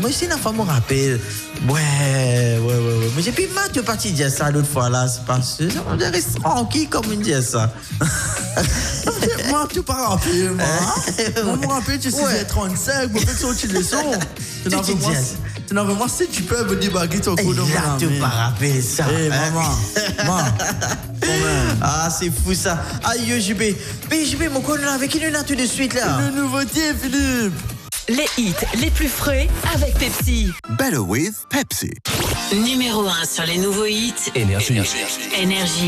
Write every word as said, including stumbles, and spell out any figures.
moi aussi, la femme me rappelle. Ouais, ouais, ouais, ouais. Mais j'ai puis, moi, tu es parti dire ça l'autre fois, là. C'est parce que, on dirait tranquille comme on dit ça. Moi, tu pas rappelé, moi. Moi, je me rappelle, tu sais, trente-cinq, vous faites sortir le son. Tu n'en veux moi, tu n'en veux moi, si tu peux me débarquer ton coup de moi. Là, tu pas rappelé ça. Eh, maman, maman. Ah, c'est fou ça. Aïe, J B. Mais J B, mon con, avec qui nous là tout de suite là? Une nouveauté, Philippe. Les hits les plus frais avec Pepsi. Better with Pepsi. Numéro un sur les nouveaux hits. Énergie. Énergie.